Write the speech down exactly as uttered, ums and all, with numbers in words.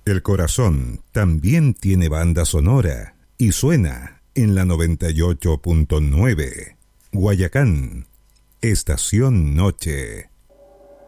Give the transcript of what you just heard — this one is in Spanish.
El corazón también tiene banda sonora y suena en la noventa y ocho punto nueve. Guayacán, Estación Noche.